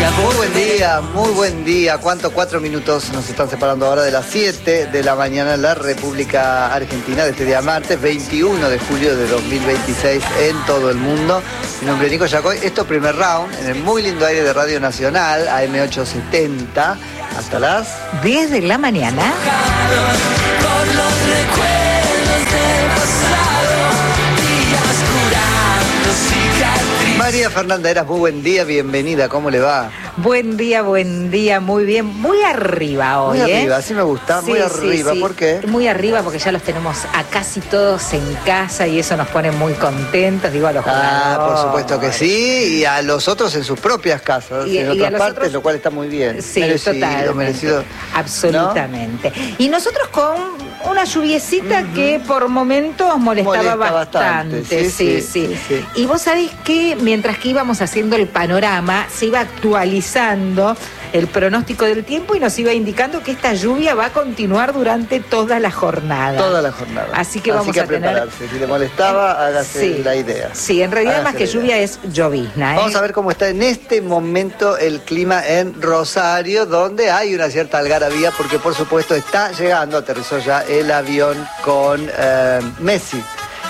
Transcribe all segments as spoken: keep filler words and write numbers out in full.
Muy buen día, muy buen día. ¿Cuánto? Cuatro minutos nos están separando ahora de las siete de la mañana en la República Argentina de este día martes, veintiuno de julio de dos mil veintiséis en todo el mundo. Mi nombre es Nico Yacoy. Esto es Primer Round en el muy lindo aire de Radio Nacional, A M ochocientos setenta, hasta las diez de la mañana. Por los recuerdos del pasado, días curando cicatrices. María Fernanda Eras, muy buen día, bienvenida, ¿cómo le va? Buen día, buen día, muy bien. Muy arriba hoy, Muy ¿eh? arriba, así me gusta, Sí, muy sí, arriba, sí. ¿por qué? Muy arriba porque ya los tenemos a casi todos en casa y eso nos pone muy contentos, digo, a los Ah, por jugadores. supuesto que sí, y a los otros en sus propias casas, Y- en y a otras los partes, otros- lo cual está muy bien. Sí, merecido, totalmente. merecido. Absolutamente. Y nosotros con una lluviecita uh-huh. que por momentos molestaba Molesta bastante. bastante, sí, Sí, sí, sí, sí, sí. Y vos sabés que mientras que íbamos haciendo el panorama, se iba actualizando el pronóstico del tiempo y nos iba indicando que esta lluvia va a continuar durante toda la jornada. Toda la jornada. Así que vamos Así que a, a tener... prepararse. Si le molestaba, hágase sí, la idea. Sí, en realidad hágase más que lluvia es llovizna. ¿eh? Vamos a ver cómo está en este momento el clima en Rosario, donde hay una cierta algarabía, porque por supuesto está llegando, aterrizó ya el avión con eh, Messi.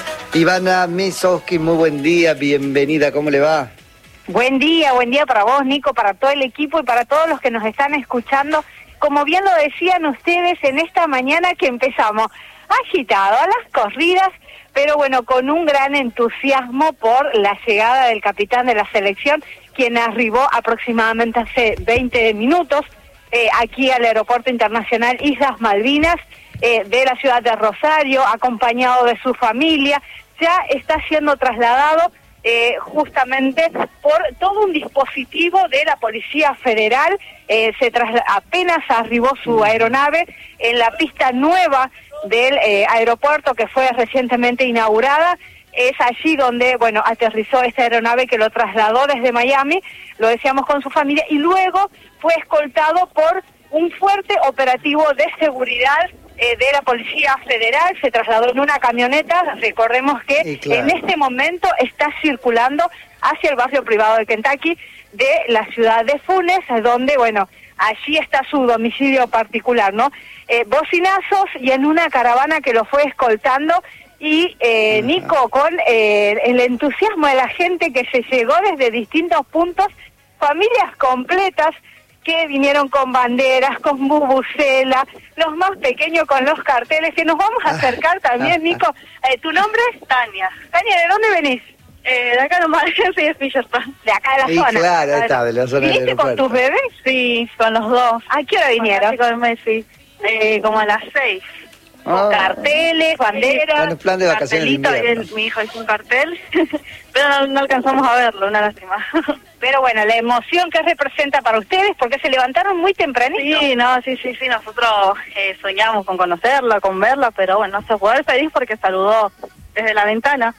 Ivana Misowski, muy buen día, bienvenida, ¿cómo le va? Buen día, buen día para vos, Nico, para todo el equipo y para todos los que nos están escuchando. Como bien lo decían ustedes en esta mañana que empezamos agitado a las corridas, pero bueno, con un gran entusiasmo por la llegada del capitán de la selección, quien arribó aproximadamente hace veinte minutos eh, aquí al Aeropuerto Internacional Islas Malvinas eh, de la ciudad de Rosario, acompañado de su familia. Ya está siendo trasladado Eh, justamente por todo un dispositivo de la Policía Federal. Eh, se trasla- apenas arribó su aeronave en la pista nueva del eh, aeropuerto que fue recientemente inaugurada. Es allí donde, bueno, aterrizó esta aeronave que lo trasladó desde Miami, lo decíamos con su familia, y luego fue escoltado por un fuerte operativo de seguridad Eh, de la Policía Federal. Se trasladó en una camioneta. Recordemos que sí, claro. en este momento está circulando hacia el barrio privado de Kentucky de la ciudad de Funes, donde, bueno, allí está su domicilio particular, ¿no? Eh, bocinazos y en una caravana que lo fue escoltando y, eh, Nico, con eh, el entusiasmo de la gente que se llegó desde distintos puntos, familias completas que vinieron con banderas, con bubucela, los más pequeños con los carteles, que nos vamos a acercar también, Nico. Eh, ¿Tu nombre es? Tania. Tania, ¿de dónde venís? Eh, de acá nomás, yo soy de Fisherton. De acá de la Y zona. claro, ahí está, de la zona del ¿Viniste con aeropuerto. tus bebés? Sí, con los dos. ¿A qué hora vinieron? Con Messi. Eh, como a las seis. Con Ah. carteles, banderas. Bueno, plan de vacaciones de cartelito, invierno. y el- mi hijo hizo un cartel, pero no, no alcanzamos a verlo, una lástima. Pero bueno, la emoción que representa para ustedes, porque se levantaron muy tempranito. Sí, no, sí, sí, sí, nosotros eh, soñamos con conocerla, con verla, pero bueno, se fue feliz porque saludó desde la ventana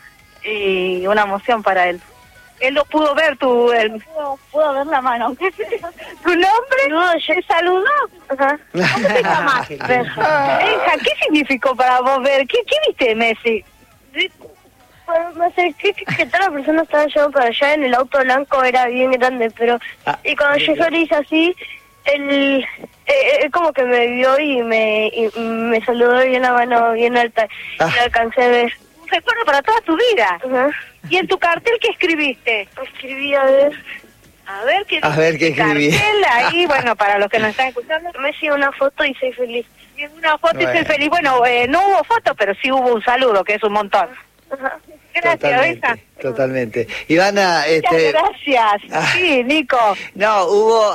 y una emoción para él. Él lo pudo ver, tu, el, Pudo, pudo ver la mano. tu nombre. No, yo saludó. Ajá. ¿Cómo te llamas? Benja, ¿qué significó para vos ver? ¿Qué, qué viste de Messi? Bueno, me acerqué que, que toda la persona estaba llevando para allá en el auto blanco, era bien grande, pero Ah, y cuando yo le hice así, él, eh, él como que me vio y me y me saludó bien la mano bien alta Ah. y lo alcancé a ver. Un recuerdo para toda tu vida. Ajá. ¿Y en tu cartel qué escribiste? Escribí a ver, A ver qué A ver qué escribí. cartel ahí, bueno, para los que nos están escuchando. me hice una foto y soy feliz. Y en una foto y soy Bueno. feliz. Bueno, eh, no hubo foto, pero sí hubo un saludo, que es un montón. Ajá. Gracias, totalmente, Benja. totalmente. Ivana, Muchas este... gracias. Ah. Sí, Nico. No, hubo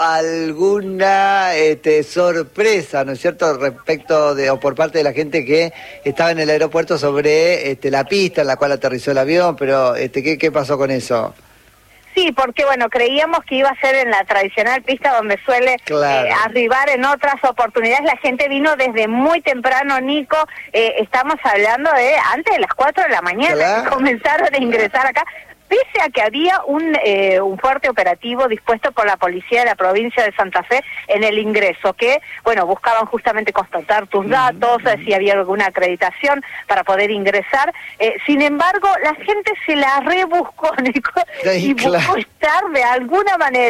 alguna este, sorpresa, ¿no es cierto?, respecto de, o por parte de la gente que estaba en el aeropuerto sobre este, la pista en la cual aterrizó el avión, pero este, ¿qué, qué pasó con eso? Sí, porque bueno, creíamos que iba a ser en la tradicional pista donde suele Claro. eh, arribar en otras oportunidades. La gente vino desde muy temprano, Nico. Eh, estamos hablando de antes de las cuatro de la mañana Claro. que comenzaron a ingresar acá. Pese a que había un, eh, un fuerte operativo dispuesto por la policía de la provincia de Santa Fe en el ingreso, que, bueno, buscaban justamente constatar tus datos, eh, si había alguna acreditación para poder ingresar. Eh, sin embargo, la gente se la rebuscó, Nico, Sí, y buscó claro. estar de alguna manera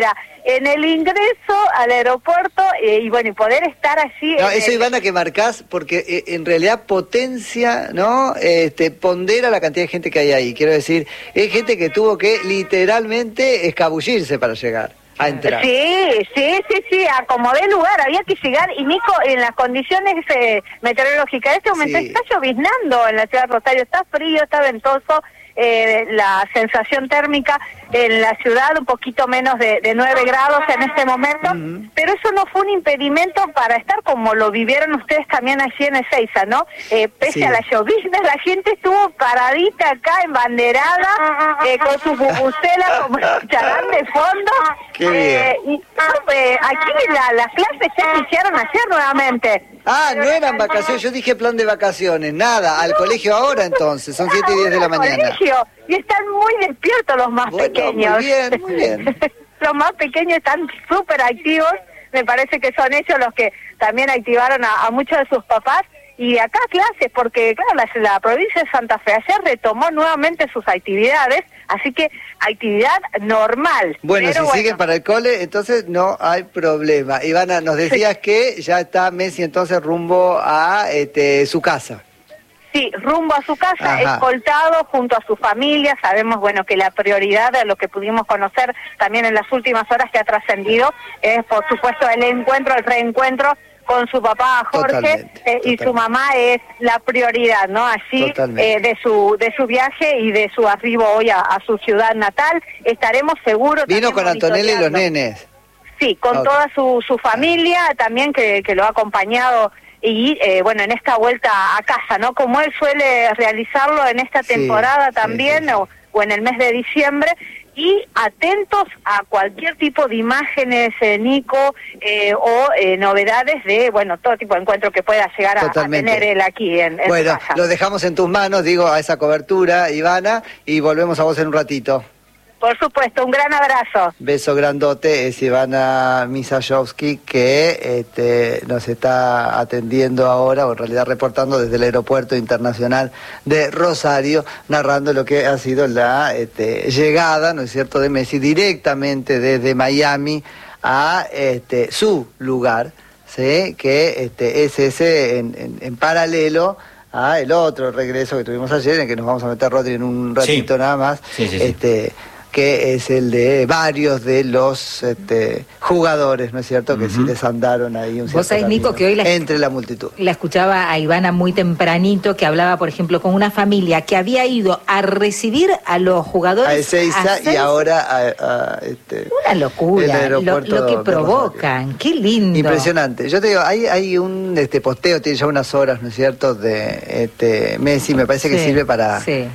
en el ingreso al aeropuerto eh, y bueno, y poder estar allí. No, en eso, el... Ivana, que marcás, porque eh, en realidad potencia, ¿no? Este, pondera la cantidad de gente que hay ahí. Quiero decir, es gente que tuvo que literalmente escabullirse para llegar a entrar. Sí, sí, sí, sí, acomodé lugar, había que llegar, y Nico, en las condiciones eh, meteorológicas, en este momento Sí. está lloviznando en la ciudad de Rosario, está frío, está ventoso, eh, la sensación térmica en la ciudad un poquito menos de, de nueve grados en este momento, uh-huh. pero eso no fue un impedimento para estar como lo vivieron ustedes también allí en Ezeiza, ¿no? Eh, pese sí. a la llovizna, la gente estuvo paradita acá, embanderada, eh, con su bubucela como escucharán de fondo. Qué eh, bien. Y eh, aquí la, las clases ya se iniciaron ayer nuevamente. Ah, no eran vacaciones, yo dije plan de vacaciones, nada, al no, colegio ahora entonces, son siete y diez de la mañana. Colegio, y están muy despiertos los más bueno, pequeños. Muy bien, muy bien. Los más pequeños están súper activos, me parece que son ellos los que también activaron a, a muchos de sus papás. Y acá clases, porque claro, la, la provincia de Santa Fe ayer retomó nuevamente sus actividades, así que actividad normal. Bueno, si bueno. siguen para el cole, entonces no hay problema. Ivana, nos decías sí. que ya está Messi entonces rumbo a este, su casa. Sí, rumbo a su casa, Ajá. escoltado junto a su familia. Sabemos, bueno, que la prioridad de lo que pudimos conocer también en las últimas horas que ha trascendido es, por supuesto, el encuentro, el reencuentro con su papá Jorge totalmente, eh, y totalmente. su mamá es la prioridad, ¿no? Así eh, de su de su viaje y de su arribo hoy a, a su ciudad natal. Estaremos seguros. Vino con Antonella y los nenes. Sí, con okay. toda su, su familia también que, que lo ha acompañado y eh, bueno, en esta vuelta a casa, ¿no? Como él suele realizarlo en esta temporada sí, también sí, sí. O, o en el mes de diciembre. Y atentos a cualquier tipo de imágenes, eh, Nico, eh, o eh, novedades de, bueno, todo tipo de encuentro que pueda llegar a, a tener él aquí en, en bueno, su casa. Lo dejamos en tus manos, digo, a esa cobertura, Ivana, y volvemos a vos en un ratito. Por supuesto, un gran abrazo. Beso grandote, es Ivana Misajowski, que este, nos está atendiendo ahora, o en realidad reportando desde el Aeropuerto Internacional de Rosario, narrando lo que ha sido la este, llegada, ¿no es cierto?, de Messi directamente desde Miami a este, su lugar, ¿sí?, que este, es ese en, en, en paralelo a el otro regreso que tuvimos ayer, en que nos vamos a meter, Rodri, en un ratito sí. nada más. Sí, sí, este, sí. que es el de varios de los este, jugadores, ¿no es cierto?, que uh-huh. sí les andaron ahí un Vos sabés, Nico, que hoy la, entre la multitud. La escuchaba a Ivana muy tempranito, que hablaba, por ejemplo, con una familia que había ido a recibir a los jugadores a Ezeiza y ahora a, a este, una locura, lo, lo que provocan, qué lindo. Impresionante. Yo te digo, hay, hay un este posteo, tiene ya unas horas, ¿no es cierto?, de este Messi, me parece que sí, sirve para sí.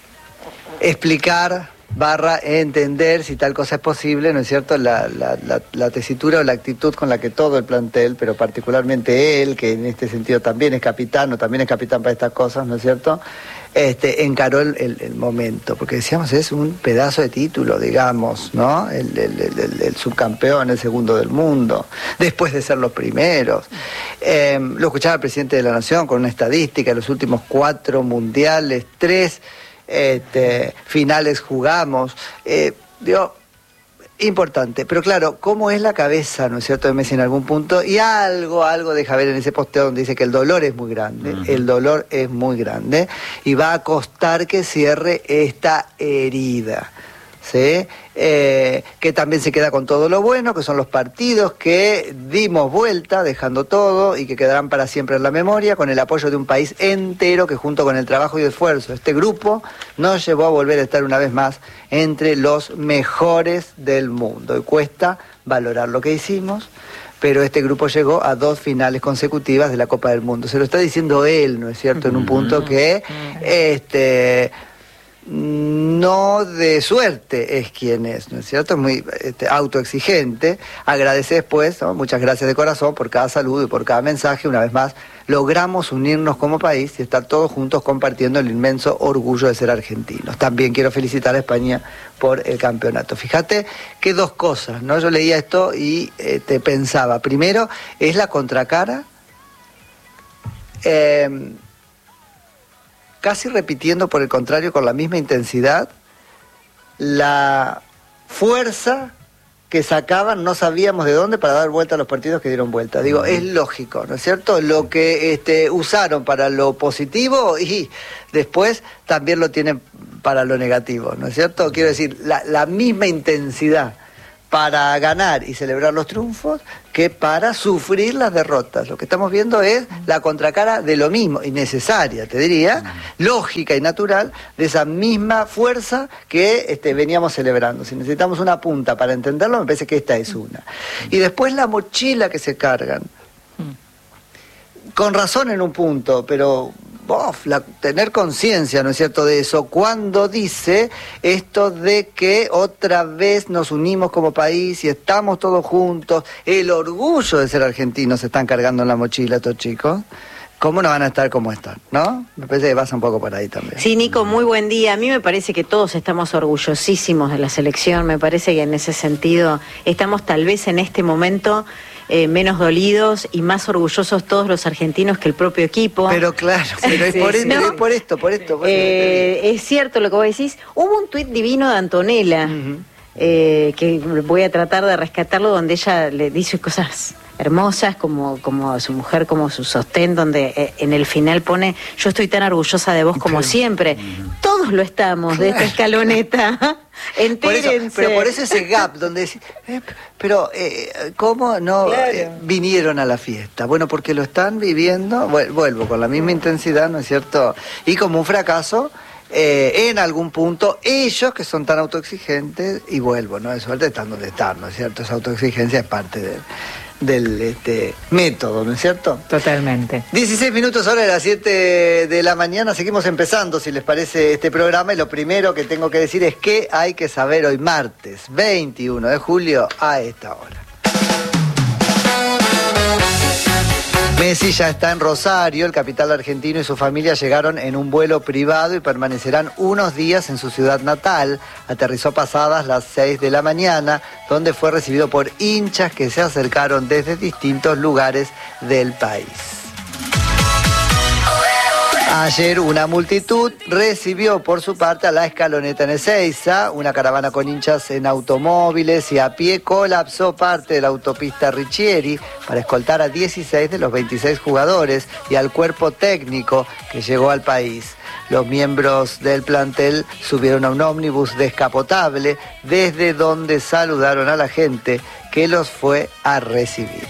explicar barra entender si tal cosa es posible, ¿no es cierto?, la, la, la, la tesitura o la actitud con la que todo el plantel, pero particularmente él, que en este sentido también es capitán, o también es capitán para estas cosas, ¿no es cierto?, este, encaró el, el, el momento, porque decíamos, es un pedazo de título, digamos, ¿no?, el, el, el, el, el subcampeón, el segundo del mundo, después de ser los primeros. Eh, lo escuchaba el presidente de la Nación con una estadística, los últimos cuatro mundiales, tres Este, finales jugamos, eh, digo, importante, pero claro, ¿cómo es la cabeza, no es cierto?, de Messi en algún punto? Y algo, algo deja ver en ese posteo donde dice que el dolor es muy grande, uh-huh. el dolor es muy grande, y va a costar que cierre esta herida, ¿sí? Eh, que también se queda con todo lo bueno, que son los partidos que dimos vuelta, dejando todo, y que quedarán para siempre en la memoria, con el apoyo de un país entero que, junto con el trabajo y esfuerzo de este grupo, nos llevó a volver a estar una vez más entre los mejores del mundo. Y cuesta valorar lo que hicimos, pero este grupo llegó a dos finales consecutivas de la Copa del Mundo. Se lo está diciendo él, ¿no es cierto?, en un punto que este no de suerte es quien es, ¿no es cierto? Es muy este, autoexigente. Agradece después, ¿no?, muchas gracias de corazón por cada saludo y por cada mensaje. Una vez más, logramos unirnos como país y estar todos juntos compartiendo el inmenso orgullo de ser argentinos. También quiero felicitar a España por el campeonato. Fíjate que dos cosas, ¿no? Yo leía esto y eh, te pensaba. Primero, es la contracara. Eh, casi repitiendo, por el contrario, con la misma intensidad, la fuerza que sacaban, no sabíamos de dónde, para dar vuelta a los partidos que dieron vuelta. Digo, es lógico, ¿no es cierto? Lo que este, usaron para lo positivo y después también lo tienen para lo negativo, ¿no es cierto? Quiero decir, la, la misma intensidad para ganar y celebrar los triunfos que para sufrir las derrotas. Lo que estamos viendo es la contracara de lo mismo, y necesaria, te diría, lógica y natural, de esa misma fuerza que este, veníamos celebrando. Si necesitamos una punta para entenderlo, me parece que esta es una. Y después la mochila que se cargan. Con razón en un punto, pero... Bof, la, tener conciencia, ¿no es cierto?, de eso, cuando dice esto de que otra vez nos unimos como país y estamos todos juntos, el orgullo de ser argentinos se están cargando en la mochila estos chicos. ¿Cómo no van a estar como están? ¿No? Me parece que pasa un poco por ahí también. Sí, Nico, muy buen día. A mí me parece que todos estamos orgullosísimos de la selección. Me parece que en ese sentido estamos tal vez en este momento eh, menos dolidos y más orgullosos todos los argentinos que el propio equipo. Pero claro, pero es, Sí, por, sí. esto, ¿No? es por esto, por esto. Por Eh, esto es cierto lo que vos decís. Hubo un tuit divino de Antonella, uh-huh. eh, que voy a tratar de rescatarlo, donde ella le dice cosas hermosas, como, como su mujer, como su sostén, donde eh, en el final pone: yo estoy tan orgullosa de vos como siempre. Todos lo estamos, claro, de esta escaloneta. Entérense. Por eso, pero por eso ese gap donde decís, eh, pero eh, ¿cómo no Claro. eh, vinieron a la fiesta? Bueno, porque lo están viviendo, vuelvo, con la misma intensidad, ¿no es cierto? Y como un fracaso, eh, en algún punto, ellos que son tan autoexigentes, y vuelvo, ¿no? De suerte están donde están, ¿no es cierto? Esa autoexigencia es parte de... del este, método, ¿no es cierto? Totalmente. dieciséis minutos ahora de las siete de la mañana, seguimos empezando, si les parece, este programa, y lo primero que tengo que decir es que hay que saber hoy martes veintiuno de julio a esta hora. Messi ya está en Rosario, el capital argentino, y su familia llegaron en un vuelo privado y permanecerán unos días en su ciudad natal. Aterrizó pasadas las seis de la mañana, donde fue recibido por hinchas que se acercaron desde distintos lugares del país. Ayer una multitud recibió por su parte a la escaloneta en Ezeiza. Una caravana con hinchas en automóviles y a pie colapsó parte de la autopista Riccieri para escoltar a dieciséis de los veintiséis jugadores y al cuerpo técnico que llegó al país. Los miembros del plantel subieron a un ómnibus descapotable, desde donde saludaron a la gente que los fue a recibir.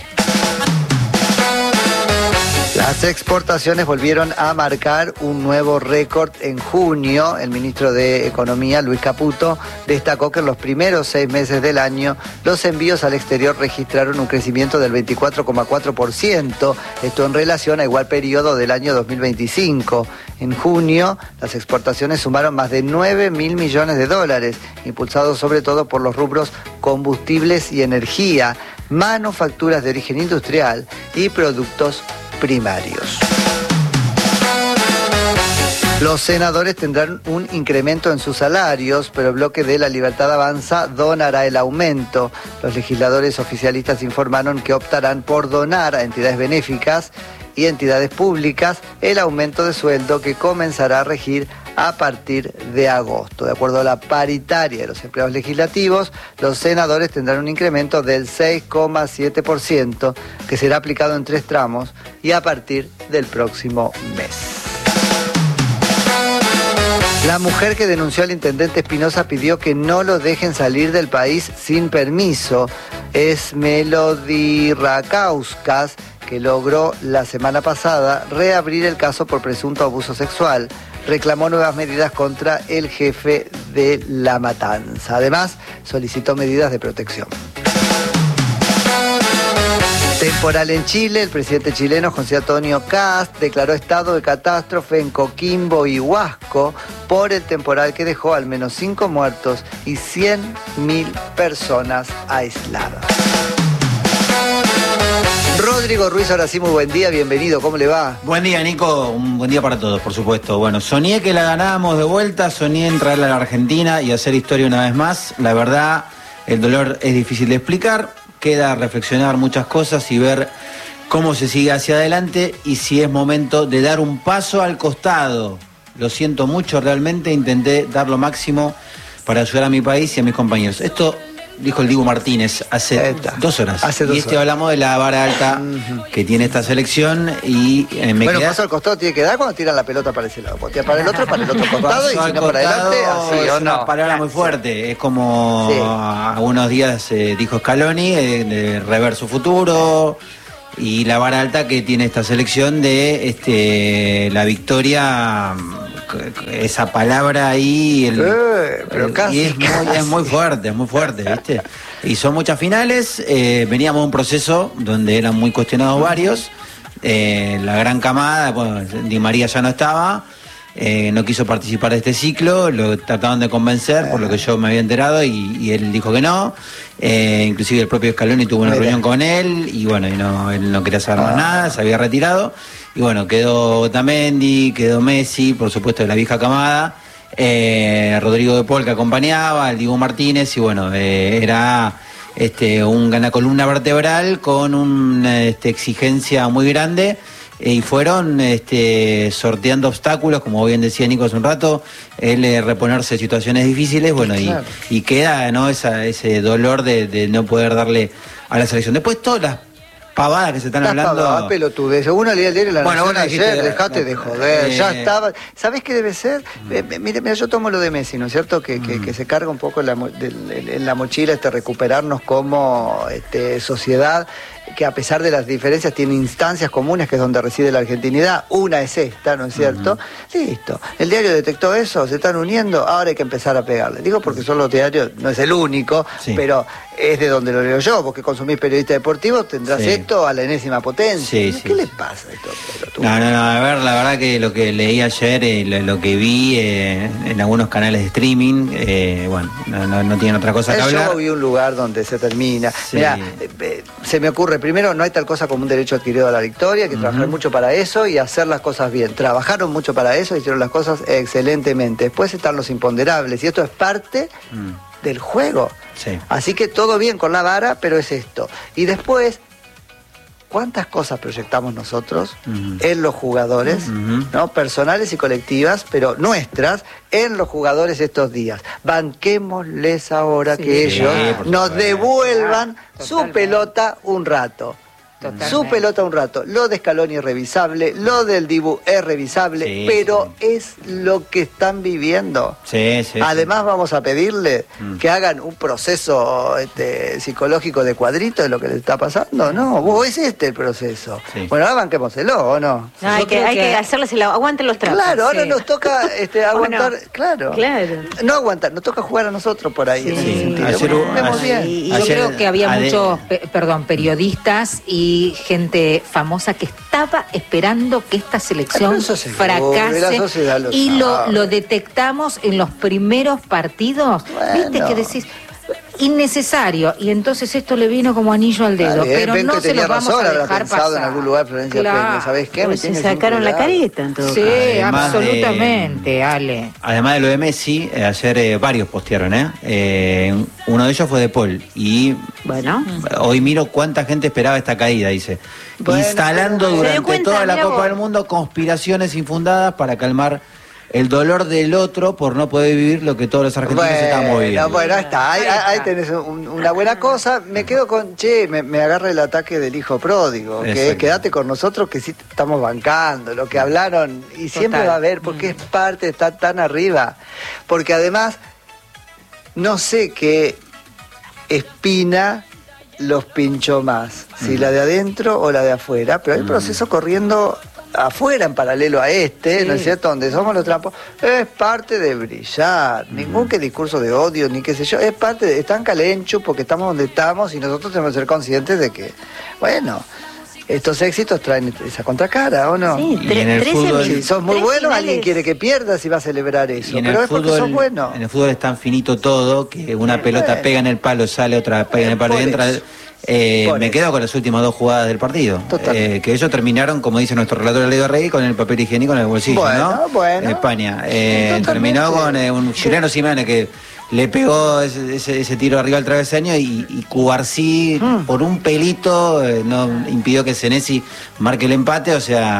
Las exportaciones volvieron a marcar un nuevo récord en junio. El ministro de Economía, Luis Caputo, destacó que en los primeros seis meses del año los envíos al exterior registraron un crecimiento del veinticuatro coma cuatro por ciento, esto en relación a igual periodo del año dos mil veinticinco. En junio, las exportaciones sumaron más de nueve mil millones de dólares, impulsados sobre todo por los rubros combustibles y energía, manufacturas de origen industrial y productos primarios. Los senadores tendrán un incremento en sus salarios, pero el bloque de La Libertad Avanza donará el aumento. Los legisladores oficialistas informaron que optarán por donar a entidades benéficas y entidades públicas el aumento de sueldo que comenzará a regir a partir de agosto. De acuerdo a la paritaria de los empleados legislativos, los senadores tendrán un incremento del seis coma siete por ciento que será aplicado en tres tramos y a partir del próximo mes. La mujer que denunció al intendente Espinosa pidió que no lo dejen salir del país sin permiso. Es Melody Rakauskas, que logró la semana pasada reabrir el caso por presunto abuso sexual. Reclamó nuevas medidas contra el jefe de La Matanza. Además, solicitó medidas de protección. Temporal en Chile, el presidente chileno José Antonio Kast declaró estado de catástrofe en Coquimbo y Huasco por el temporal que dejó al menos cinco muertos y cien mil personas aisladas. Rodrigo Ruiz, ahora sí, muy buen día, bienvenido, ¿cómo le va? Buen día, Nico, un buen día para todos, por supuesto. Bueno, soñé que la ganábamos de vuelta, soñé en traerla a la Argentina y hacer historia una vez más. La verdad, el dolor es difícil de explicar, queda reflexionar muchas cosas y ver cómo se sigue hacia adelante y si es momento de dar un paso al costado. Lo siento mucho, realmente intenté dar lo máximo para ayudar a mi país y a mis compañeros. Esto dijo el Dibu Martínez hace Esta. dos horas. Hace dos y este horas. hablamos de la vara alta que tiene esta selección y eh, me Bueno, quedé- paso al costado tiene que dar cuando tiran la pelota para ese lado. Botea para el otro, para el otro costado y Paso si al no para costado adelante, así es o una no. palabra muy fuerte. Es como Sí. algunos días eh, dijo Scaloni, eh, de rever su futuro. Y la vara alta que tiene esta selección de este la victoria, esa palabra ahí, el, Eh, pero el- casi, y es, muy, casi. es muy fuerte, es muy fuerte, ¿viste? Y son muchas finales, eh, veníamos de un proceso donde eran muy cuestionados varios, eh, la gran camada, bueno, Di María ya no estaba, eh, no quiso participar de este ciclo, lo trataban de convencer, por lo que yo me había enterado, y, y él dijo que no. Eh, inclusive el propio Scaloni tuvo una Mira. reunión con él, y bueno, y no, él no quería saber más Ah. nada, se había retirado. Y bueno, quedó Otamendi, quedó Messi, por supuesto de la vieja camada, eh, Rodrigo de Paul que acompañaba, el Dibu Martínez, y bueno, eh, era este, un, una columna vertebral con una este, exigencia muy grande. Eh, y fueron este, sorteando obstáculos, como bien decía Nico hace un rato, él eh, reponerse de situaciones difíciles, bueno, Claro. y, y queda, ¿no?, Esa, ese dolor de, de no poder darle a la selección. Después todas las pavadas que se están Estás hablando. pavada, pelotudez. Uno leía el diario La Bueno, Nación vos dijiste- ayer, dejate de joder, Eh, ya estaba. ¿Sabés qué debe ser? Eh, mire, mira, yo tomo lo de Messi, ¿no es cierto? Que, Mm. que, que se carga un poco en la, mo- del- en la mochila este recuperarnos como este, sociedad, que a pesar de las diferencias tiene instancias comunes, que es donde reside la argentinidad. Una es esta, ¿no es cierto? Listo. El diario detectó eso, se están uniendo, ahora hay que empezar a pegarle. Digo porque son los diarios, no es el único, Sí. pero es de donde lo leo yo. Vos que consumís periodista deportivo tendrás Sí. esto a la enésima potencia. Sí, ¿Qué sí, le sí. pasa a esto? No, no, no, a ver, la verdad que lo que leí ayer, eh, lo, lo que vi eh, en algunos canales de streaming, eh, bueno, no, no, no tienen otra cosa que Yo hablar. vi un lugar donde se termina. Sí. Mira, eh, eh, se me ocurre, primero, no hay tal cosa como un derecho adquirido a la victoria, hay que trabajar mucho para eso y hacer las cosas bien. Trabajaron mucho para eso, hicieron las cosas excelentemente. Después están los imponderables y esto es parte Mm. del juego. Sí. Así que todo bien con la vara, pero es esto. Y después, ¿cuántas cosas proyectamos nosotros Ujú. en los jugadores, Ujú. ¿no? Personales y colectivas, pero nuestras, en los jugadores estos días? Banquémosles ahora Sí, que ellos por nos supuesto. devuelvan Ah, su totalmente. pelota un rato. Totalmente. Su pelota un rato. Lo de Scaloni es revisable, lo del Dibu es revisable, Sí, pero sí. es lo que están viviendo. Sí, sí. Además vamos a pedirle Mm. que hagan un proceso este, psicológico de cuadrito de lo que les está pasando. No, vos es este el proceso. Sí. Bueno, ahora banquémoselo, ¿o no? No, hay Yo que, creo hay que que- hacerles el aguanten los trapos. Claro, ahora sí. nos toca este, aguantar, no? claro. Claro. No aguantar, nos toca jugar a nosotros por ahí en ese Sí. sentido. Ayer Bueno, hubo- vemos ayer- bien. Y- Yo ayer- creo que había ade- muchos, pe- perdón, periodistas y gente famosa que estaba esperando que esta selección Pero eso seguro, y la fracase sociedad lo y lo, sabe. lo detectamos en los primeros partidos. Bueno. Viste que decís innecesario y entonces esto le vino como anillo al dedo, Está bien, pero ven no que se tenía los vamos razón, a habrá dejar pensado pasar. en algún lugar Florencia Claro. Peña, ¿sabés qué? Me Pues se tiene que sacaron la vincular. careta en todo Sí, caso. Además de- absolutamente, Ale. Además de lo de Messi, eh, ayer eh, varios postearon, ¿eh? Eh, Uno de ellos fue de Paul. Y Bueno. hoy miro cuánta gente esperaba esta caída, dice. Bueno, Instalando pero- ¿Se dio durante cuenta? toda la Mirá Copa vos. del Mundo conspiraciones infundadas para calmar el dolor del otro por no poder vivir lo que todos los argentinos estamos viviendo. Bueno, ahí está, ahí, Ahí está. ahí tenés un- una buena cosa. Me quedo con, che, me, me agarra el ataque del hijo pródigo, que es Exacto. quédate con nosotros que sí te estamos bancando, lo que hablaron, y siempre Total. va a haber, porque es parte, está tan arriba. Porque además, no sé qué espina los pinchó más, si la de adentro o la de afuera, pero hay un proceso corriendo afuera en paralelo a este, ¿no es cierto? Donde somos los trampos, es parte de brillar, ningún que discurso de odio, ni qué sé yo, es parte de, están calenchos porque estamos donde estamos y nosotros tenemos que ser conscientes de que, bueno, estos éxitos traen esa contracara, ¿o no? Sí, Y tre- en el trece fútbol- Si sos muy tres bueno, alguien finales. quiere que pierdas y va a celebrar eso, Y en pero el es porque fútbol, sos bueno. en el fútbol es tan finito todo que una Eh, pelota bueno. pega en el palo, sale otra pega en el palo Por y entra. eso. Eh, Por me eso. quedo con las últimas dos jugadas del partido. Total. Eh, que ellos terminaron, como dice nuestro relator Leo Rey, con el papel higiénico en el bolsillo, Bueno, ¿no? bueno. España. Eh, Totalmente. terminó con eh, un chileno Simeone que le pegó ese, ese- ese tiro arriba al travesaño y, y Cubarsí, Mm. por un pelito, eh, no impidió que Senesi marque el empate. O sea,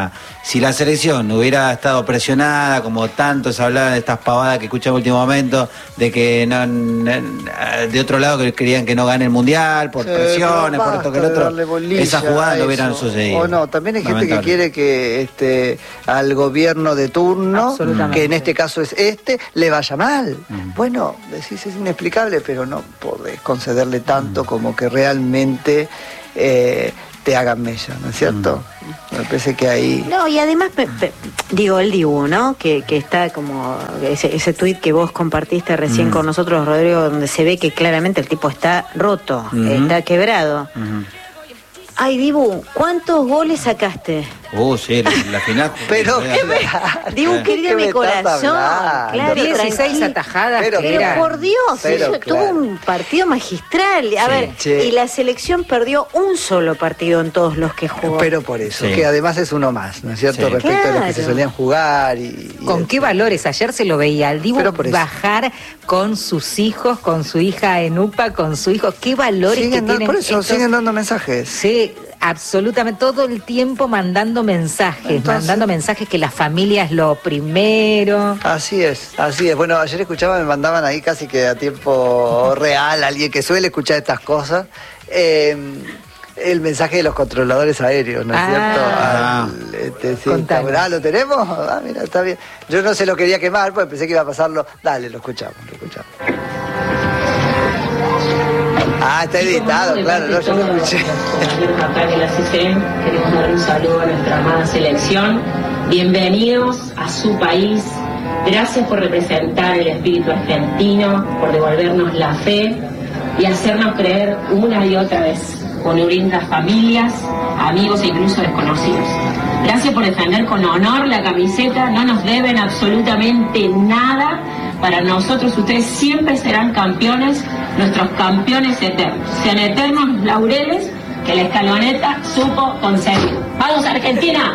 si la selección hubiera estado presionada, como tanto se hablaba de estas pavadas que escuché en último momento, de que no, no, de otro lado que querían que no gane el mundial, por sí, presiones, por esto que el otro, esas jugadas no hubieran sucedido. O no, también hay gente que quiere que este al gobierno de turno, que en este caso es este, le vaya mal. Mm. Bueno, decís, es inexplicable, pero no podés concederle tanto mm. como que realmente eh, te hagan mella, ¿no es cierto? Mm. Me parece que ahí... No, y además, pe, pe, digo, el Dibu, ¿no? Que, que está como... Ese, ese tuit que vos compartiste recién mm. con nosotros, Rodrigo, donde se ve que claramente el tipo está roto, mm-hmm. está quebrado. Mm-hmm. Ay, Dibu, ¿cuántos goles sacaste? Oh, sí, la, la final. Pero, Dibu, querido mi corazón, claro, dieciséis atajadas. Pero, pero por Dios, pero, eso, claro. tuvo un partido magistral. A sí, ver, che. Y la selección perdió un solo partido en todos los que jugó. Pero por eso, sí. que además es uno más, ¿no es cierto? Sí. Respecto claro. a los que se solían jugar. Y, y ¿Con el... qué valores? Ayer se lo veía al Dibu bajar con sus hijos, con su hija en U P A, con su hijo. ¿Qué valores siguen que dando, tienen por eso, estos... siguen dando mensajes. Sí. Absolutamente, todo el tiempo mandando mensajes, Entonces, mandando mensajes que la familia es lo primero. Así es, así es. Bueno, ayer escuchaba, me mandaban ahí casi que a tiempo real, alguien que suele escuchar estas cosas, eh, el mensaje de los controladores aéreos, ¿no es ah, cierto? Al, este, sí, ah, ¿lo tenemos? Ah, mira, está bien. Yo no se lo quería quemar, porque pensé que iba a pasarlo. Dale, lo escuchamos, lo escuchamos. Ah, está editado, claro, no, yo lo escuché. Acá en la C C M queremos dar un saludo a nuestra amada selección. Bienvenidos a su país. Gracias por representar el espíritu argentino, por devolvernos la fe y hacernos creer una y otra vez, con lindas familias, amigos e incluso desconocidos. Gracias por defender con honor la camiseta. No nos deben absolutamente nada. Para nosotros ustedes siempre serán campeones, nuestros campeones eternos. Sean eternos laureles que la escaloneta supo conseguir. ¡Vamos, Argentina!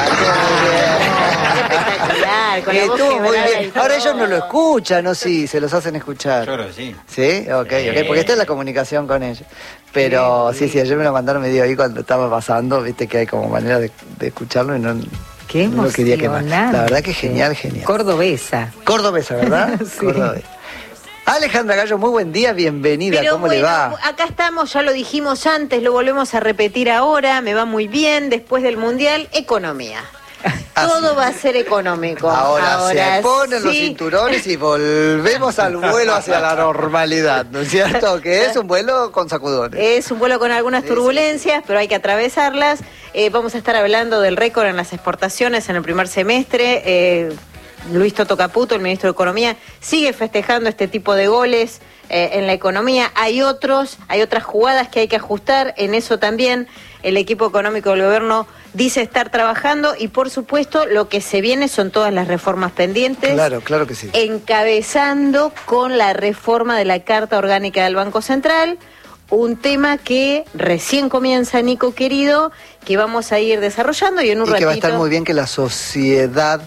Espectacular, con la voz muy bien. Ahora ellos no lo escuchan, ¿no? Sí, se los hacen escuchar. Yo creo que sí. ¿Sí? Ok, ok, porque esta es la comunicación con ellos. Pero sí, sí, ayer me lo mandaron medio ahí cuando estaba pasando, viste que hay como manera de, de escucharlo y no... Qué no lo quería quemar. La verdad que genial, genial. Cordobesa. Cordobesa, ¿verdad? Sí. Cordobesa. Alejandra Gallo, muy buen día, bienvenida. Pero ¿Cómo bueno, le va? Acá estamos, ya lo dijimos antes, lo volvemos a repetir ahora, me va muy bien, después del Mundial, economía. Todo va a ser económico. Ahora, Ahora se ponen sí. los cinturones y volvemos al vuelo hacia la normalidad, ¿no es cierto? Que es un vuelo con sacudones. Es un vuelo con algunas turbulencias, pero hay que atravesarlas. Eh, vamos a estar hablando del récord en las exportaciones en el primer semestre. Eh, Luis Toto Caputo, el ministro de Economía, sigue festejando este tipo de goles eh, en la economía. Hay otros, hay otras jugadas que hay que ajustar. En eso también el equipo económico del gobierno dice estar trabajando y, por supuesto, lo que se viene son todas las reformas pendientes. Claro, claro que sí. Encabezando con la reforma de la Carta Orgánica del Banco Central, un tema que recién comienza, Nico querido, que vamos a ir desarrollando y en un y ratito... que va a estar muy bien que la sociedad...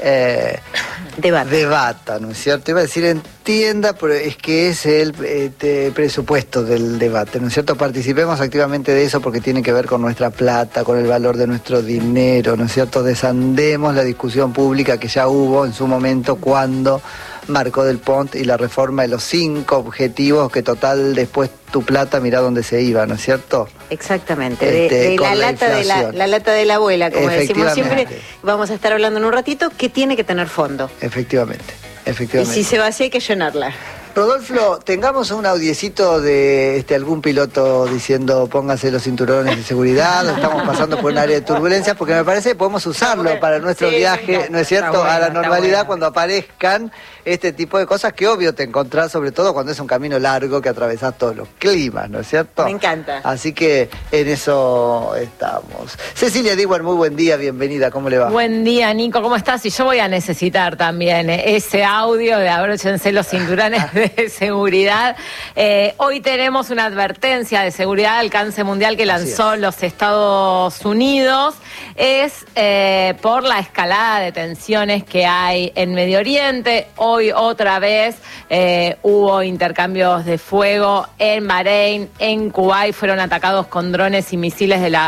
Eh, debata. debata, ¿no es cierto? Iba a decir entienda, pero es que es el este, presupuesto del debate, ¿no es cierto? Participemos activamente de eso porque tiene que ver con nuestra plata, con el valor de nuestro dinero, ¿no es cierto? Desandemos la discusión pública que ya hubo en su momento cuando marcó Del Pont y la reforma de los cinco objetivos que total después tu plata mirá dónde se iba, ¿no es cierto? Exactamente, de, este, de la, la lata de la, la lata de la abuela, como decimos siempre, vamos a estar hablando en un ratito, que tiene que tener fondo. Efectivamente, efectivamente. Y si se vacía hay que llenarla. Rodolfo, tengamos un audiecito de este algún piloto diciendo pónganse los cinturones de seguridad, o estamos pasando por un área de turbulencia, porque me parece que podemos usarlo para nuestro sí, viaje, ¿no es cierto?, bueno, a la normalidad cuando aparezcan este tipo de cosas que obvio te encontrás, sobre todo cuando es un camino largo que atravesás todos los climas, ¿no es cierto? Me encanta. Así que en eso estamos. Cecilia Diwan, muy buen día, bienvenida, ¿cómo le va? Buen día, Nico, ¿cómo estás? Y yo voy a necesitar también ese audio de abróchense los cinturones de de seguridad. Eh, hoy tenemos una advertencia de seguridad de alcance mundial que lanzó es. los Estados Unidos. Es eh, por la escalada de tensiones que hay en Medio Oriente. Hoy otra vez eh, hubo intercambios de fuego en Bahrein, en Kuwait. Fueron atacados con drones y misiles de la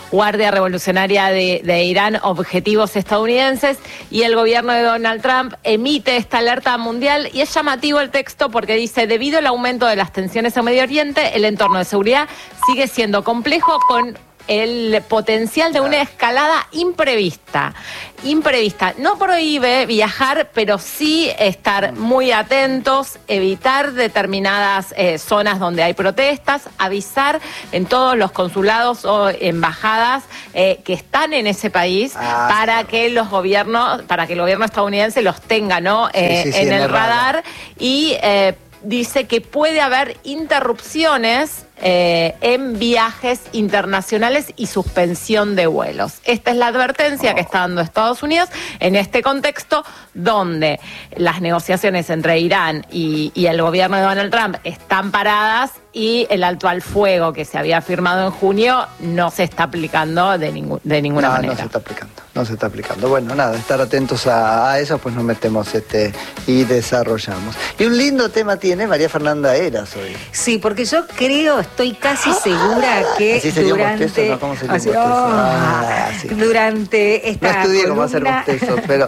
Guardia Revolucionaria de, de Irán objetivos estadounidenses, y el gobierno de Donald Trump emite esta alerta mundial. Y es llamativo el texto porque dice: debido al aumento de las tensiones en Medio Oriente, el entorno de seguridad sigue siendo complejo, con el potencial de una escalada imprevista. Imprevista. No prohíbe viajar, pero sí estar muy atentos, evitar determinadas eh, zonas donde hay protestas, avisar en todos los consulados o embajadas eh, que están en ese país, ah, para que los gobiernos, para que el gobierno estadounidense los tenga, ¿no? Eh, sí, sí, sí, en, en el radar, radar. Y eh, dice que puede haber interrupciones Eh, en viajes internacionales y suspensión de vuelos. Esta es la advertencia oh. que está dando Estados Unidos en este contexto donde las negociaciones entre Irán y, y el gobierno de Donald Trump están paradas, y el alto al fuego que se había firmado en junio no se está aplicando de, ningú, de ninguna no, manera. No se está aplicando, no se está aplicando. Bueno, nada, estar atentos a, a eso, pues nos metemos este y desarrollamos. Y un lindo tema tiene María Fernanda Heras hoy. Sí, porque yo creo, estoy casi segura que ¿Así sería durante un bostezo? ¿No? ¿Cómo sería un así, bostezo? oh, Ah, sí. durante esta No estudié columna, cómo hacer bostezos, pero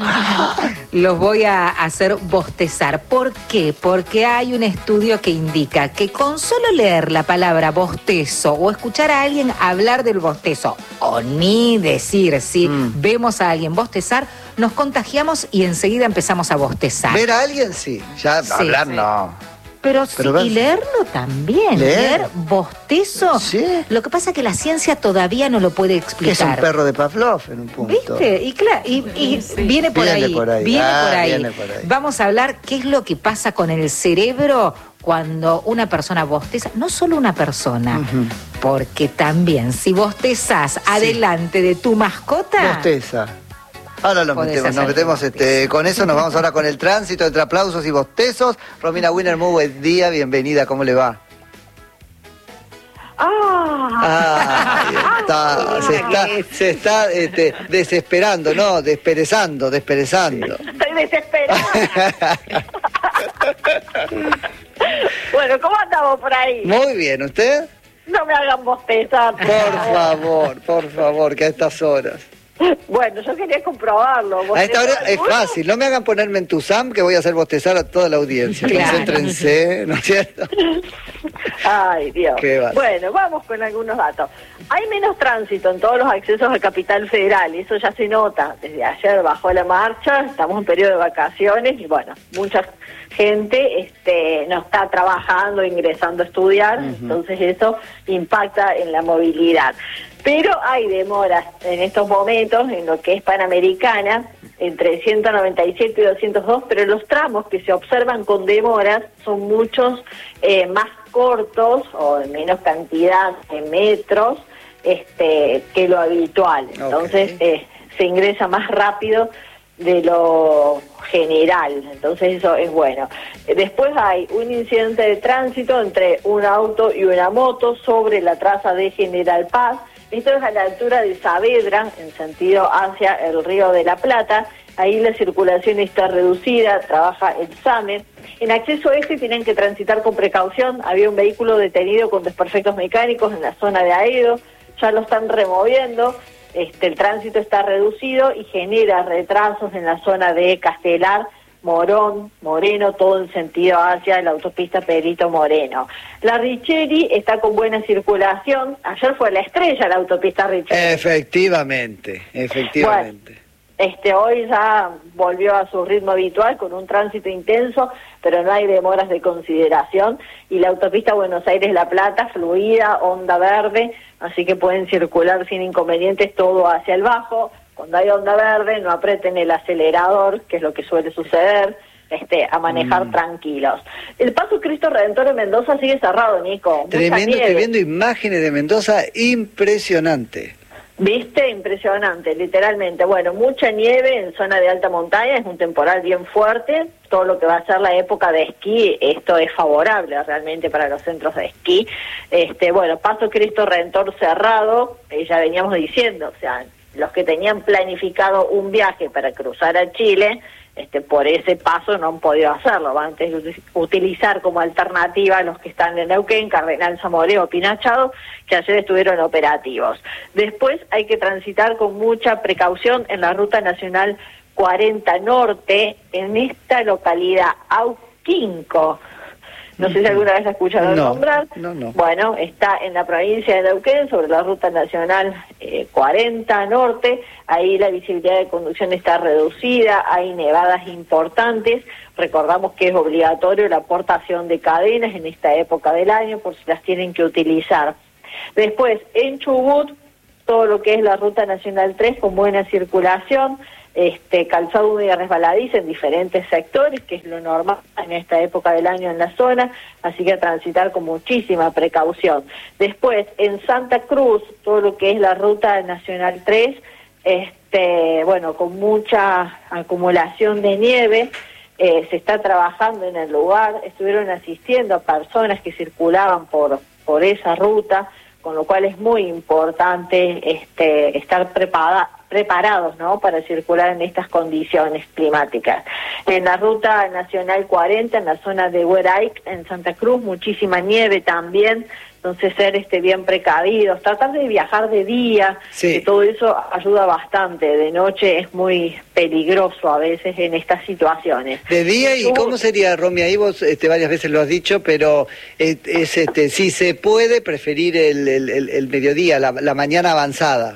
los voy a hacer bostezar. ¿Por qué? Porque hay un estudio que indica que con solo leer la palabra bostezo o escuchar a alguien hablar del bostezo, o ni decir si mm. vemos a alguien bostezar, nos contagiamos y enseguida empezamos a bostezar. Ver a alguien sí, ya sí, hablar sí. no. Pero, Pero sí, y leerlo también, leer, leer bostezo. Sí. Lo que pasa es que la ciencia todavía no lo puede explicar. Que es un perro de Pavlov en un punto. ¿Viste? Y claro, y, y sí. viene, por viene ahí, por ahí. Viene, ah, por ahí. Viene por ahí. Vamos a hablar qué es lo que pasa con el cerebro cuando una persona bosteza. No solo una persona, uh-huh. porque también si bostezás sí. adelante de tu mascota. Bosteza. Ahora lo metemos, nos metemos este, con eso, nos vamos ahora con el tránsito entre aplausos y bostezos. Romina Wiener, muy buen día, bienvenida, ¿cómo le va? Ah, está, se está, se está este, desesperando, no, desperezando, desperezando. Estoy desesperada. Bueno, ¿cómo andamos por ahí? Muy bien, ¿usted? No me hagan bostezar. Por favor, por favor, que a estas horas. Bueno, yo quería comprobarlo. A esta hora es fácil, no me hagan ponerme en tu Sam, que voy a hacer bostezar a toda la audiencia. Claro. Concéntrense, ¿no es cierto? Ay, Dios. Bueno, vamos con algunos datos. Hay menos tránsito en todos los accesos a Capital Federal, y eso ya se nota. Desde ayer bajó la marcha, estamos en periodo de vacaciones y bueno, mucha gente este, no está trabajando, ingresando a estudiar, uh-huh. entonces eso impacta en la movilidad. Pero hay demoras en estos momentos en lo que es Panamericana, entre ciento noventa y siete y doscientos dos, pero los tramos que se observan con demoras son muchos eh, más cortos o de menos cantidad de metros este, que lo habitual. Entonces okay. eh, se ingresa más rápido de lo general, entonces eso es bueno. Después hay un incidente de tránsito entre un auto y una moto sobre la traza de General Paz. Esto es a la altura de Saavedra, en sentido hacia el Río de la Plata. Ahí la circulación está reducida, trabaja el SAME. En acceso este tienen que transitar con precaución. Había un vehículo detenido con desperfectos mecánicos en la zona de Aedo. Ya lo están removiendo. Este, el tránsito está reducido y genera retrasos en la zona de Castelar, Morón, Moreno, todo en sentido hacia la autopista Perito Moreno. La Richeri está con buena circulación. Ayer fue la estrella la autopista Richeri. Efectivamente, efectivamente. Bueno, este, hoy ya volvió a su ritmo habitual con un tránsito intenso, pero no hay demoras de consideración. Y la autopista Buenos Aires-La Plata, fluida, onda verde, así que pueden circular sin inconvenientes todo hacia el bajo. Cuando hay onda verde, no aprieten el acelerador, que es lo que suele suceder, este, a manejar mm. tranquilos. El Paso Cristo Redentor en Mendoza sigue cerrado, Nico. Tremendo, estoy viendo imágenes de Mendoza, impresionante. ¿Viste? Impresionante, literalmente. Bueno, mucha nieve en zona de alta montaña, es un temporal bien fuerte. Todo lo que va a ser la época de esquí, esto es favorable realmente para los centros de esquí. Este, bueno, Paso Cristo Redentor cerrado, eh, ya veníamos diciendo, o sea, los que tenían planificado un viaje para cruzar a Chile, este, por ese paso no han podido hacerlo. Van a tener que utilizar como alternativa los que están en Neuquén, Cardenal Zamorano, Pinachado, que ayer estuvieron operativos. Después hay que transitar con mucha precaución en la Ruta Nacional cuarenta Norte, en esta localidad, Auquinco. No sé si alguna vez ha escuchado no, nombrar. No, no. Bueno, está en la provincia de Neuquén, sobre la Ruta Nacional eh, cuarenta Norte. Ahí la visibilidad de conducción está reducida, hay nevadas importantes. Recordamos que es obligatorio la aportación de cadenas en esta época del año, por si las tienen que utilizar. Después, en Chubut, todo lo que es la Ruta Nacional tres con buena circulación, este calzado húmedo y resbaladizo en diferentes sectores, que es lo normal en esta época del año en la zona, así que a transitar con muchísima precaución. Después, en Santa Cruz, todo lo que es la Ruta Nacional tres, este bueno, con mucha acumulación de nieve, eh, se está trabajando en el lugar, estuvieron asistiendo a personas que circulaban por, por esa ruta, con lo cual es muy importante este, estar preparada, preparados, ¿no?, para circular en estas condiciones climáticas. En la Ruta Nacional cuarenta, en la zona de Hueraic, en Santa Cruz, muchísima nieve también, entonces ser este bien precavidos, tratar de viajar de día, sí. que todo eso ayuda bastante. De noche es muy peligroso a veces en estas situaciones. De día, ¿y cómo sería, Romy? Ahí vos este, varias veces lo has dicho, pero es, es, este, si se puede preferir el, el, el, el mediodía, la, la mañana avanzada.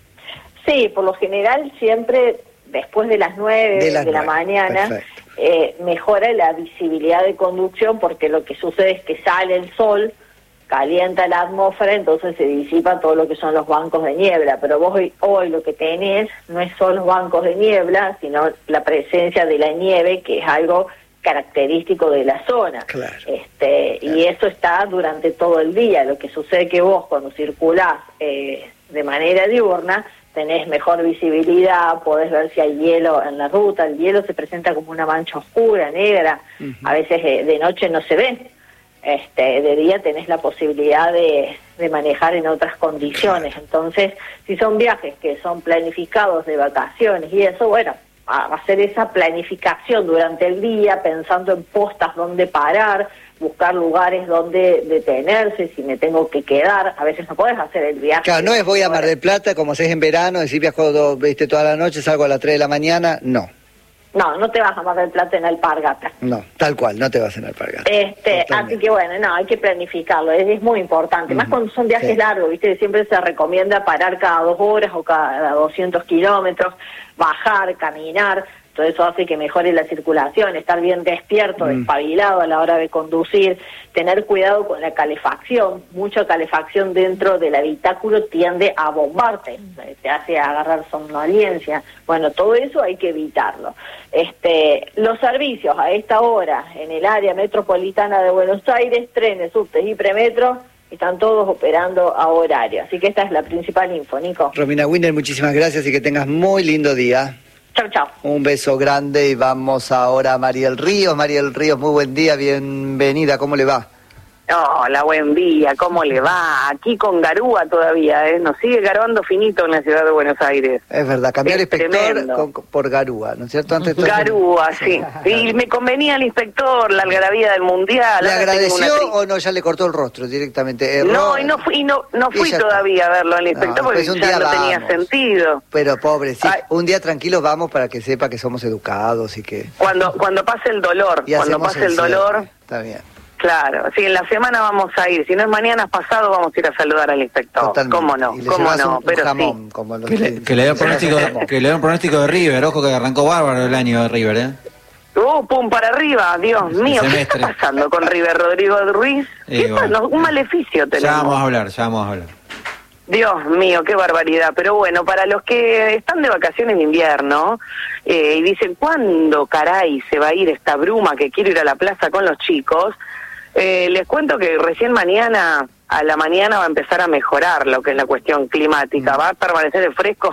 Sí, por lo general siempre después de las nueve de, las de la nueve. mañana eh, mejora la visibilidad de conducción, porque lo que sucede es que sale el sol, calienta la atmósfera, entonces se disipa todo lo que son los bancos de niebla. Pero vos hoy, hoy lo que tenés no es solo bancos de niebla, sino la presencia de la nieve, que es algo característico de la zona. Claro. Este, claro. Y eso está durante todo el día. Lo que sucede es que vos cuando circulás eh, de manera diurna, tenés mejor visibilidad, podés ver si hay hielo en la ruta. El hielo se presenta como una mancha oscura, negra, uh-huh. A veces eh, de noche no se ve. Este, de día tenés la posibilidad de, de manejar en otras condiciones. Entonces, si son viajes que son planificados de vacaciones y eso, bueno, a hacer esa planificación durante el día, pensando en postas donde parar, buscar lugares donde detenerse, si me tengo que quedar. A veces no podés hacer el viaje. Claro, no es voy a Mar del Plata, como haces en verano, decir viajo do, viste, toda la noche, salgo a las tres de la mañana, no. No, no te vas a Mar del Plata en Alpargata. No, tal cual, no te vas en Alpargata. Este, así que bueno, no, hay que planificarlo, es, es muy importante. Uh-huh. Más cuando son viajes sí. largos, viste, siempre se recomienda parar cada dos horas o cada doscientos kilómetros, bajar, caminar. Todo eso hace que mejore la circulación, estar bien despierto, mm. despabilado a la hora de conducir, tener cuidado con la calefacción. Mucha calefacción dentro del habitáculo tiende a bombarte, te hace agarrar somnolencia. Bueno, todo eso hay que evitarlo. Este, los servicios a esta hora en el área metropolitana de Buenos Aires, trenes, subtes y premetros, están todos operando a horario. Así que esta es la principal info, Nico. Romina Winner, muchísimas gracias y que tengas muy lindo día. Chau, chau. Un beso grande y vamos ahora a Mariel Ríos. Mariel Ríos, muy buen día, bienvenida, ¿cómo le va? Hola, buen día, ¿cómo le va? Aquí con Garúa todavía, ¿eh? Nos sigue garuando finito en la ciudad de Buenos Aires. Es verdad, cambiar es inspector con, por Garúa, ¿no es cierto? Antes Garúa, sí. Y me convenía el inspector, la algarabía del Mundial. ¿Le agradeció o no, ya le cortó el rostro directamente? Error. No, y no fui, y no, no fui todavía a verlo al inspector, no, porque ya no vamos. tenía sentido. Pero pobre, sí, Ay. un día tranquilo vamos para que sepa que somos educados y que... Cuando, cuando pase el dolor, y cuando pase el, el dolor... Está bien. Claro, sí, en la semana vamos a ir, si no es mañana, es pasado, vamos a ir a saludar al inspector. Totalmente. ¿Cómo no? ¿Cómo no? Un, Pero un jamón, sí. Como que, le, que le dio pronóstico, que le dio un pronóstico de River, ojo que arrancó bárbaro el año de River, ¿eh? Uh, pum, para arriba, Dios mío, ¿qué está pasando con River, Rodrigo Ruiz? ¿Qué bueno. Un maleficio tenemos. Ya vamos a hablar, ya vamos a hablar. Dios mío, qué barbaridad. Pero bueno, para los que están de vacaciones de invierno eh, y dicen, ¿cuándo caray se va a ir esta bruma que quiero ir a la plaza con los chicos? Eh, les cuento que recién mañana, a la mañana va a empezar a mejorar lo que es la cuestión climática. Va a permanecer el fresco,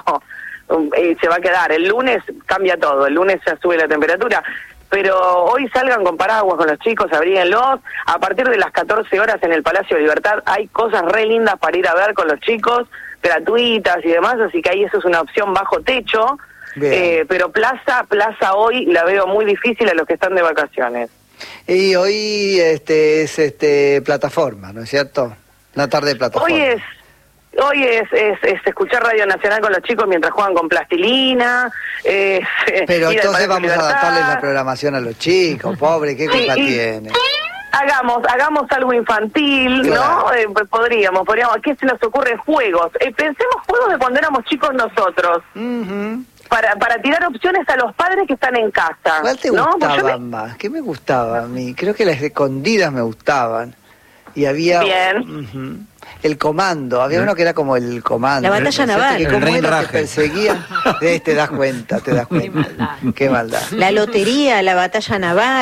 eh, se va a quedar. El lunes cambia todo, el lunes ya sube la temperatura. Pero hoy salgan con paraguas con los chicos, abríguenlos. A partir de las catorce horas en el Palacio de Libertad hay cosas re lindas para ir a ver con los chicos, gratuitas y demás, así que ahí eso es una opción bajo techo. eh, pero plaza, plaza hoy la veo muy difícil a los que están de vacaciones. Y hoy este es este plataforma, ¿no es cierto? Una tarde de plataforma. Hoy es hoy es, es, es escuchar Radio Nacional con los chicos mientras juegan con plastilina. Es, pero ir al entonces Parque vamos a Libertad. adaptarles la programación a los chicos, pobre, ¿qué culpa Sí, y- tiene? Hagamos, hagamos algo infantil, Claro. ¿no? Eh, pues podríamos, podríamos. ¿Qué se nos ocurre? Juegos. Eh, pensemos juegos de cuando éramos chicos nosotros. Ujú. Para, para tirar opciones a los padres que están en casa. ¿Cuál te ¿no? Pues gustaba yo me- más? ¿Qué me gustaba a mí? Creo que las escondidas me gustaban. Y había... Bien. Ujú. El comando, había uno que era como el comando. La batalla ¿no es cierto? naval. Que El como era que Reinraje. perseguían, eh, te das cuenta, te das cuenta. Qué maldad. La lotería, la batalla naval.